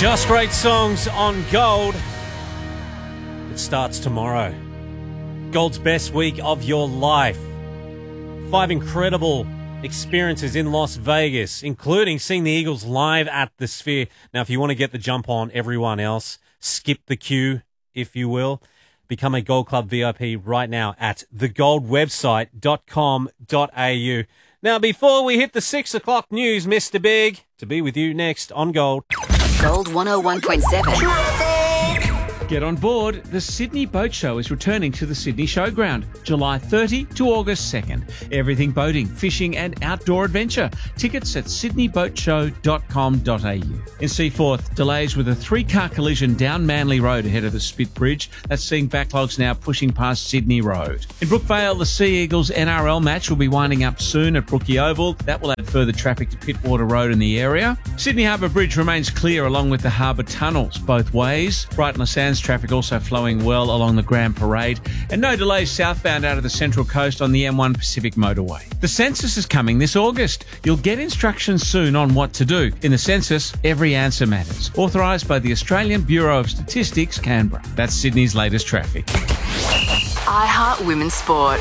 Just great songs on Gold. It starts tomorrow. Gold's best week of your life. 5 incredible experiences in Las Vegas, including seeing the Eagles live at the Sphere. Now, if you want to get the jump on everyone else, skip the queue, if you will. Become a Gold Club VIP right now at thegoldwebsite.com.au. Now, before we hit the 6 o'clock news, Mr. Big, to be with you next on Gold. Gold 101.7. Get on board. The Sydney Boat Show is returning to the Sydney Showground, July 30 to August 2nd. Everything boating, fishing and outdoor adventure. Tickets at sydneyboatshow.com.au. In Seaforth, delays with a 3-car collision down Manly Road ahead of the Spit Bridge. That's seeing backlogs now pushing past Sydney Road. In Brookvale, the Sea Eagles NRL match will be winding up soon at Brookie Oval. That will add further traffic to Pittwater Road in the area. Sydney Harbour Bridge remains clear along with the harbour tunnels both ways. Brighton Sands traffic also flowing well along the Grand Parade, and no delays southbound out of the Central Coast on the M1 Pacific Motorway. The census is coming this August. You'll get instructions soon on what to do. In the census, every answer matters. Authorised by the Australian Bureau of Statistics, Canberra. That's Sydney's latest traffic. iHeart Women's Sport.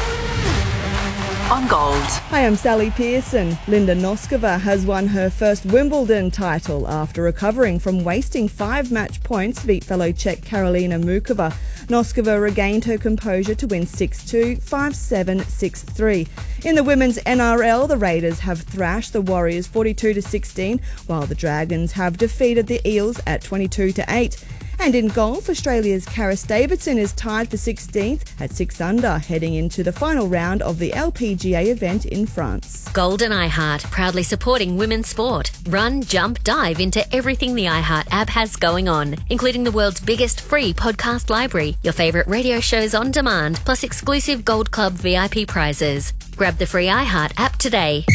On Gold. Hi, I'm Sally Pearson. Linda Noskova has won her first Wimbledon title after recovering from wasting 5 match points to beat fellow Czech Karolina Mukova. Noskova regained her composure to win 6-2, 5-7, 6-3. In the women's NRL, the Raiders have thrashed the Warriors 42-16, while the Dragons have defeated the Eels at 22-8. And in golf, Australia's Karis Davidson is tied for 16th at 6 under, heading into the final round of the LPGA event in France. Gold and iHeart, proudly supporting women's sport. Run, jump, dive into everything the iHeart app has going on, including the world's biggest free podcast library, your favourite radio shows on demand, plus exclusive Gold Club VIP prizes. Grab the free iHeart app today.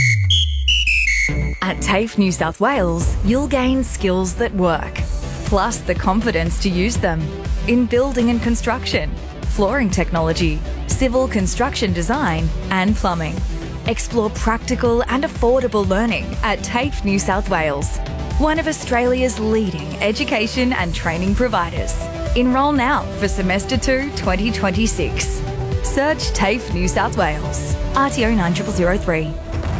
At TAFE New South Wales, you'll gain skills that work, plus the confidence to use them in building and construction, flooring technology, civil construction design and plumbing. Explore practical and affordable learning at TAFE New South Wales, one of Australia's leading education and training providers. Enrol now for Semester 2 2026. Search TAFE New South Wales. RTO 9003.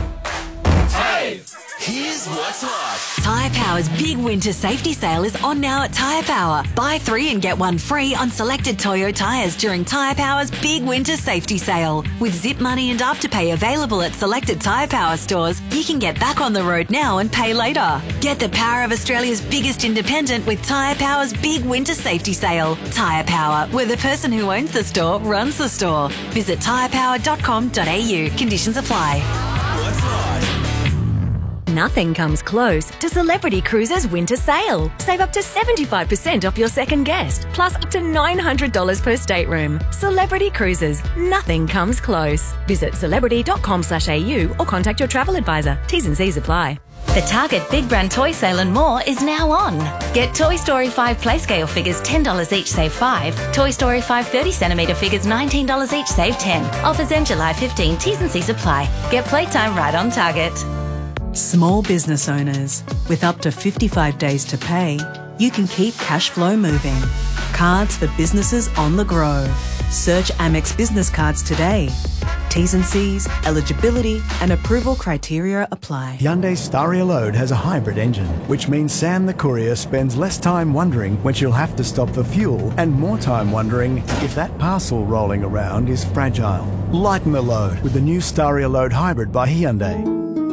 Here's what's hot. Tyre Power's big winter safety sale is on now at Tyre Power. Buy 3 and get 1 free on selected Toyo tyres during Tyre Power's big winter safety sale. With Zip Money and Afterpay available at selected Tyre Power stores, you can get back on the road now and pay later. Get the power of Australia's biggest independent with Tyre Power's big winter safety sale. Tyre Power, where the person who owns the store runs the store. Visit tyrepower.com.au. Conditions apply. What's hot? Nothing comes close to Celebrity Cruises' winter sale. Save up to 75% off your second guest, plus up to $900 per stateroom. Celebrity Cruises, nothing comes close. Visit celebrity.com.au or contact your travel advisor. T's and C's apply. The Target Big Brand Toy Sale and more is now on. Get Toy Story 5 Playscale figures $10 each, save $5. Toy Story 5 30cm figures $19 each, save $10. Offers end July 15. T's and C's apply. Get playtime right on Target. Small business owners, with up to 55 days to pay, you can keep cash flow moving. Cards for businesses on the go. Search Amex Business Cards today. T's and C's, eligibility and approval criteria apply. Hyundai Staria Load has a hybrid engine, which means Sam the courier spends less time wondering when she'll have to stop for fuel and more time wondering if that parcel rolling around is fragile. Lighten the load with the new Staria Load Hybrid by Hyundai.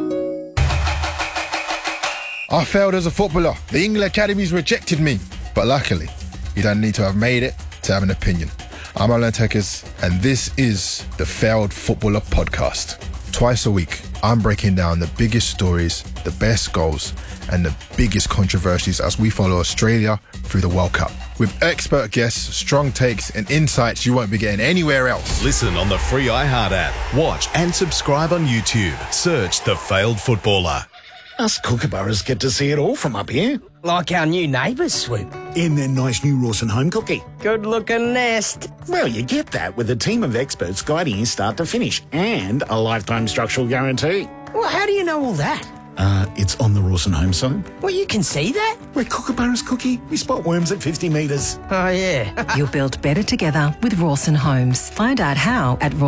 I failed as a footballer. The England Academies rejected me. But luckily, you don't need to have made it to have an opinion. I'm Alan Tekers, and this is the Failed Footballer Podcast. Twice a week, I'm breaking down the biggest stories, the best goals, and the biggest controversies as we follow Australia through the World Cup. With expert guests, strong takes, and insights you won't be getting anywhere else. Listen on the free iHeart app. Watch and subscribe on YouTube. Search The Failed Footballer. Us kookaburras get to see it all from up here. Like our new neighbours, Swoop. In their nice new Rawson home cookie. Good-looking nest. Well, you get that with a team of experts guiding you start to finish and a lifetime structural guarantee. Well, how do you know all that? It's on the Rawson Homes side. Well, you can see that? Where Kookaburra's cookie, we spot worms at 50 metres. Oh, yeah. You'll build better together with Rawson Homes. Find out how at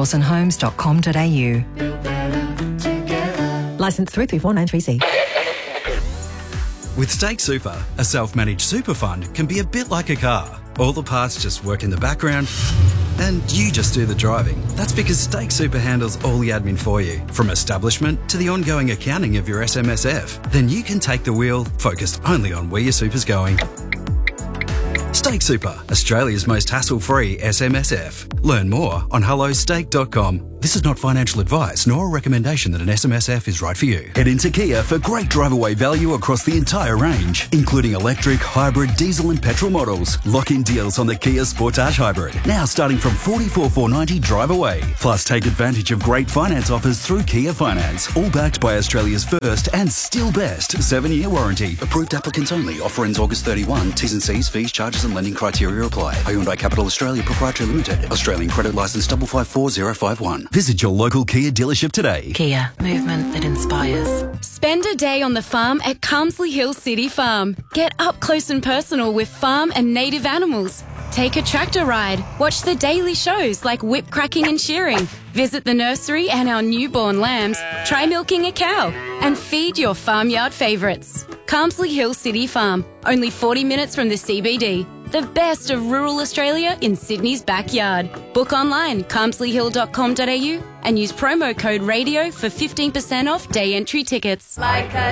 rawsonhomes.com.au. Licence 334936C. With Stake Super, a self-managed super fund can be a bit like a car. All the parts just work in the background and you just do the driving. That's because Stake Super handles all the admin for you, from establishment to the ongoing accounting of your SMSF. Then you can take the wheel, focused only on where your super's going. Stake Super, Australia's most hassle-free SMSF. Learn more on hellostake.com. This is not financial advice nor a recommendation that an SMSF is right for you. Head into Kia for great drive-away value across the entire range, including electric, hybrid, diesel and petrol models. Lock in deals on the Kia Sportage Hybrid, now starting from $44,490 drive away. Plus take advantage of great finance offers through Kia Finance, all backed by Australia's first and still best 7-year warranty. Approved applicants only. Offer ends August 31. T's and C's, fees, charges and lending criteria apply. Hyundai Capital Australia Proprietary Limited. Australian credit licence 554051. Visit your local Kia dealership today. Kia, movement that inspires. Spend a day on the farm at Carmsley Hill City Farm. Get up close and personal with farm and native animals. Take a tractor ride. Watch the daily shows like whip cracking and shearing. Visit the nursery and our newborn lambs. Try milking a cow. And feed your farmyard favourites. Carmsley Hill City Farm. Only 40 minutes from the CBD. The best of rural Australia in Sydney's backyard. Book online, carmsleyhill.com.au and use promo code RADIO for 15% off day entry tickets. Like a